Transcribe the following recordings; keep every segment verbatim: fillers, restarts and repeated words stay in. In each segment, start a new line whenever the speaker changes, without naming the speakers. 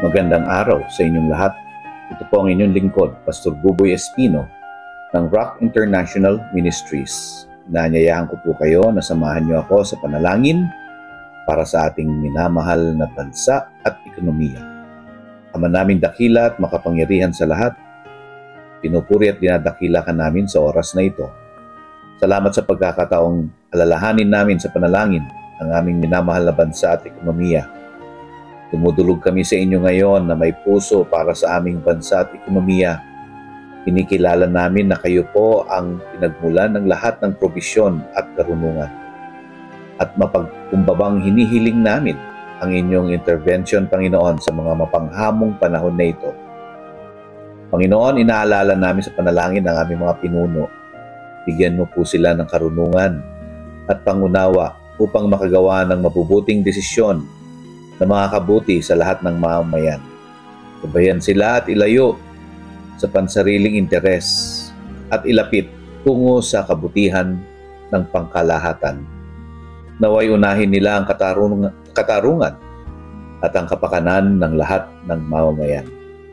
Magandang araw sa inyong lahat. Ito po ang inyong lingkod, Pastor Buboy Espino ng Rock International Ministries. Inaanyayahan ko po kayo na samahan niyo ako sa panalangin para sa ating minamahal na bansa at ekonomiya. Ama naming dakila at makapangyarihan sa lahat, pinupuri at dinadakila ka namin sa oras na ito. Salamat sa pagkakataong alalahanin namin sa panalangin ang aming minamahal na bansa at ekonomiya. Dumudulog kami sa inyo ngayon na may puso para sa aming bansa at ekonomiya. Kinikilala namin na kayo po ang pinagmulan ng lahat ng probisyon at karunungan. At mapagkumbabang hinihiling namin ang inyong intervention, Panginoon, sa mga mapanghamong panahon na ito. Panginoon, inaalala namin sa panalangin ng aming mga pinuno. Bigyan mo po sila ng karunungan at pangunawa upang makagawa ng mabubuting desisyon na makakabuti sa lahat ng mamamayan. Gabayan sila at ilayo sa pansariling interes at ilapit tungo sa kabutihan ng pangkalahatan. Naway unahin nila ang katarungan, katarungan at ang kapakanan ng lahat ng mamamayan.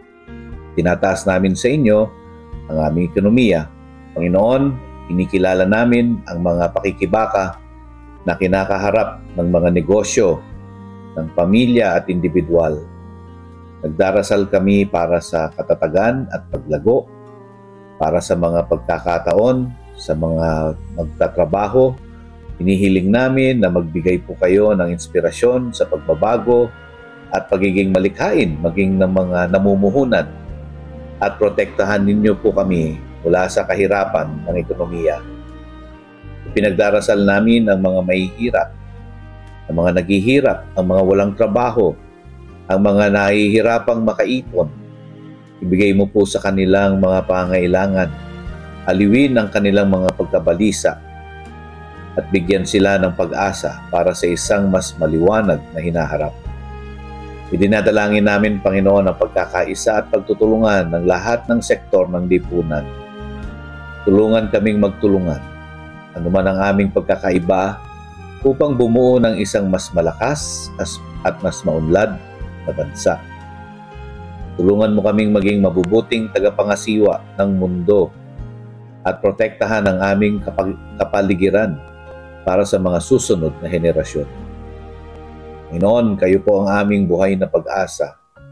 Tinataas namin sa inyo ang aming ekonomiya. Panginoon, inikilala namin ang mga pakikibaka na kinakaharap ng mga negosyo ng pamilya at individual. Nagdarasal kami para sa katatagan at paglago, para sa mga pagkakataon, sa mga magtatrabaho. Hinihiling namin na magbigay po kayo ng inspirasyon sa pagbabago at pagiging malikhain, maging ng mga namumuhunan, at protektahan ninyo po kami mula sa kahirapan ng ekonomiya. Pinagdarasal namin ang mga mahihirap, ang mga naghihirap, ang mga walang trabaho, ang mga nahihirapang makaipon. Ibigay mo po sa kanilang mga pangailangan, aliwin ang kanilang mga pagkabalisa, at bigyan sila ng pag-asa para sa isang mas maliwanag na hinaharap. Idinadalangin namin, Panginoon, ang pagkakaisa at pagtutulungan ng lahat ng sektor ng lipunan. Tulungan kaming magtulungan, anuman ang aming pagkakaiba, upang bumuo ng isang mas malakas at mas maunlad na bansa. Tulungan mo kaming maging mabubuting tagapangasiwa ng mundo at protektahan ang aming kapag- kapaligiran para sa mga susunod na henerasyon. Panginoon, kayo po ang aming buhay na pag-asa.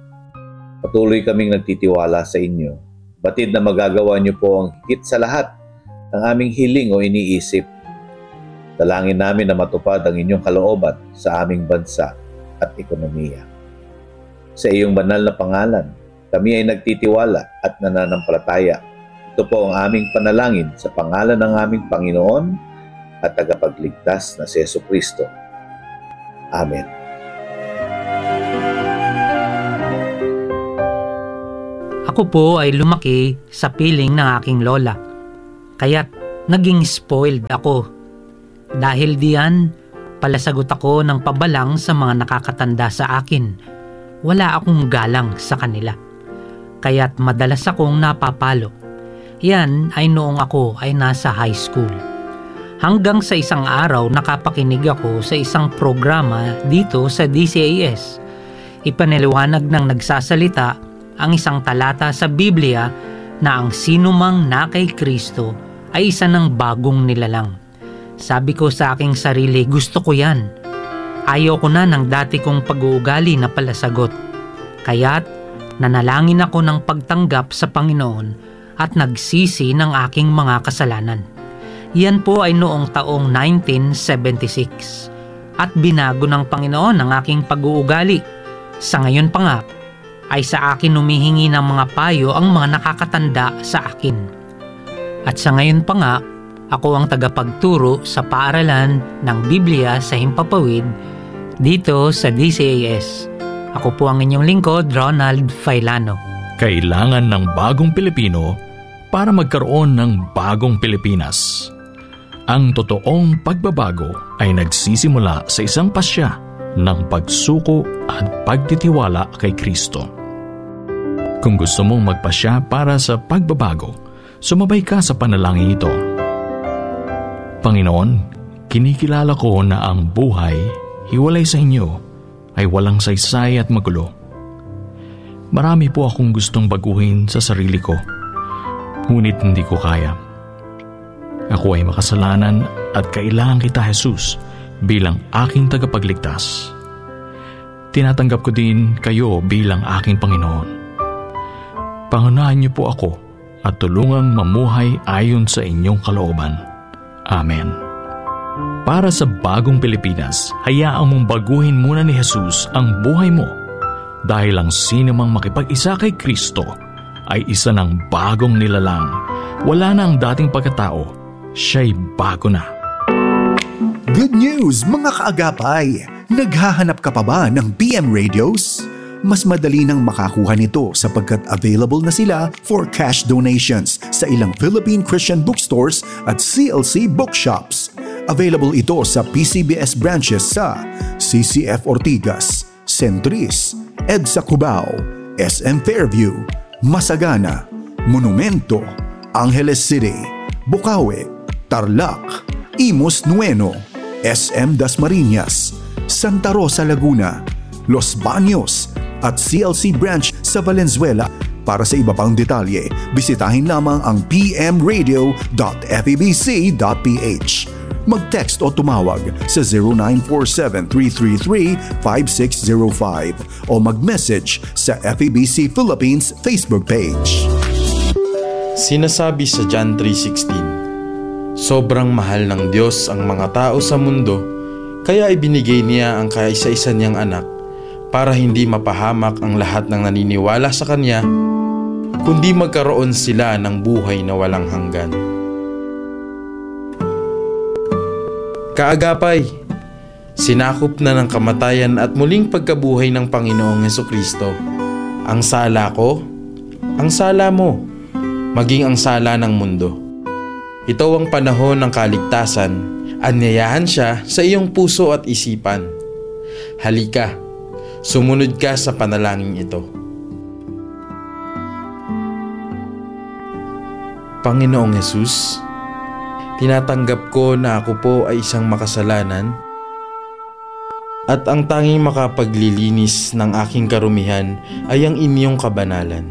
Patuloy kaming nagtitiwala sa inyo. Batid na magagawa niyo po ang higit sa lahat ng aming hiling o iniisip. Dalangin namin na matupad ang inyong kalooban sa aming bansa at ekonomiya. Sa iyong banal na pangalan, kami ay nagtitiwala at nananampalataya. Ito po ang aming panalangin sa pangalan ng aming Panginoon at tagapagligtas na si Jesucristo. Amen.
Ako po ay lumaki sa piling ng aking lola. Kaya't naging spoiled ako. Dahil diyan, palasagot ako ng pabalang sa mga nakakatanda sa akin. Wala akong galang sa kanila. Kaya't madalas akong napapalo. Yan ay noong ako ay nasa high school. Hanggang sa isang araw nakapakinig ako sa isang programa dito sa D C A S. Ipaniliwanag ng nagsasalita ang isang talata sa Biblia na ang sinumang na kay Kristo ay isa ng bagong nilalang. Sabi ko sa aking sarili, gusto ko yan. Ayaw ko na ng dati kong pag-uugali na palasagot. Kaya't nanalangin ako ng pagtanggap sa Panginoon at nagsisi ng aking mga kasalanan. Yan po ay noong taong nineteen seventy-six. At binago ng Panginoon ang aking pag-uugali. Sa ngayon pa nga, ay sa akin humihingi ng mga payo ang mga nakakatanda sa akin. At sa ngayon pa nga, ako ang tagapagturo sa paaralan ng Biblia sa Himpapawid dito sa D C A S. Ako po ang inyong lingkod, Ronald Failano.
Kailangan ng bagong Pilipino para magkaroon ng bagong Pilipinas. Ang totoong pagbabago ay nagsisimula sa isang pasya ng pagsuko at pagtitiwala kay Kristo. Kung gusto mong magpasya para sa pagbabago, sumabay ka sa panalangin ito. Panginoon, kinikilala ko na ang buhay, hiwalay sa inyo, ay walang saysay at magulo. Marami po akong gustong baguhin sa sarili ko, ngunit hindi ko kaya. Ako ay makasalanan at kailangan kita, Jesus, bilang aking tagapagligtas. Tinatanggap ko din kayo bilang aking Panginoon. Pangunahan niyo po ako at tulungang mamuhay ayon sa inyong kalooban. Amen. Para sa bagong Pilipinas, hayaan mong baguhin muna ni Jesus ang buhay mo, dahil ang sino mang makipag-isa kay Kristo ay isa ng bagong nilalang. Wala na ang dating pagkatao, siya'y bago na.
Good news mga kaagapay! Naghahanap ka pa ba ng P M radios? Mas madali nang makakuha nito sapagkat available na sila for cash donations sa ilang Philippine Christian bookstores at C L C bookshops. Available ito sa P C B S branches sa C C F Ortigas, Centris, EDSA Cubao, S M Fairview, Masagana, Monumento, Angeles City, Bukawi, Tarlac, Imus Nueno, S M Dasmariñas, Santa Rosa Laguna, Los Baños at C L C branch sa Valenzuela. Para sa iba pang detalye, bisitahin lamang ang p m radio dot f e b c dot p h. Mag-text o tumawag sa zero nine four seven, three three three, five six zero five o mag-message sa F E B C Philippines Facebook page.
Sinasabi sa John three sixteen, sobrang mahal ng Diyos ang mga tao sa mundo, kaya ibinigay niya ang kaisa-isa niyang anak para hindi mapahamak ang lahat ng naniniwala sa Kanya, kundi magkaroon sila ng buhay na walang hanggan. Kaagapay, sinakop na ng kamatayan at muling pagkabuhay ng Panginoong Hesukristo ang sala ko, ang sala mo, maging ang sala ng mundo. Ito ang panahon ng kaligtasan. Anyayahan siya sa iyong puso at isipan. Halika, sumunod ka sa panalangin ito. Panginoong Hesus, tinatanggap ko na ako po ay isang makasalanan at ang tanging makapaglilinis ng aking karumihan ay ang inyong kabanalan.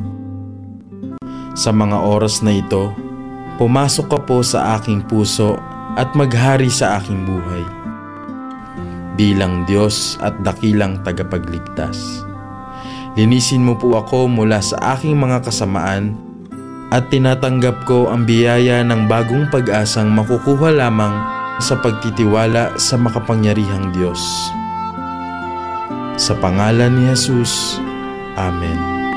Sa mga oras na ito, pumasok ka po sa aking puso at maghari sa aking buhay bilang Diyos at dakilang tagapagligtas. Linisin mo po ako mula sa aking mga kasamaan at tinatanggap ko ang biyaya ng bagong pag-asang makukuha lamang sa pagtitiwala sa makapangyarihang Diyos. Sa pangalan ni Jesus, Amen.